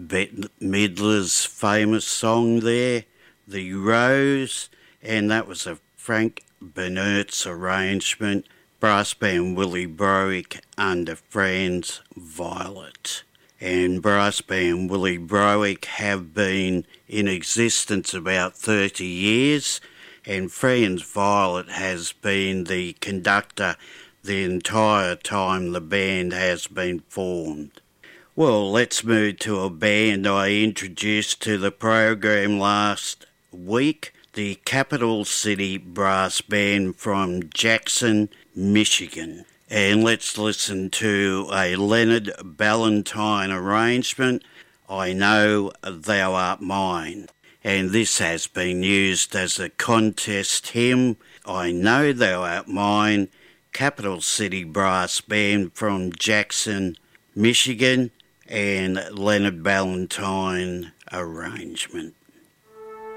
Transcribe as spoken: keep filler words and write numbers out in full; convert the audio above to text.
Bette Midler's famous song there, The Rose, and that was a Frank Bernertz arrangement, brass band Willie Browick under Franz Violet. And brass band Willie Browick have been in existence about thirty years, and Franz Violet has been the conductor the entire time the band has been formed. Well, let's move to a band I introduced to the program last week, the Capital City Brass Band from Jackson, Michigan. And let's listen to a Leonard Ballantine arrangement, I Know Thou Art Mine. And this has been used as a contest hymn, I Know Thou Art Mine, Capital City Brass Band from Jackson, Michigan, and Leonard Ballantine arrangement.